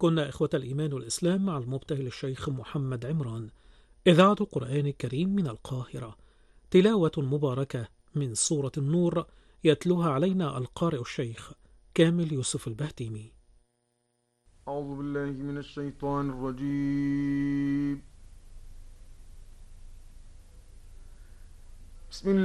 كنا إخوة الإيمان والإسلام مع المبتهل الشيخ محمد عمران، إذاعة القرآن الكريم من القاهرة، تلاوة مباركة من سورة النور يتلوها علينا القارئ الشيخ كامل يوسف البهتيمي. أعوذ بالله من الشيطان الرجيم. بسم الله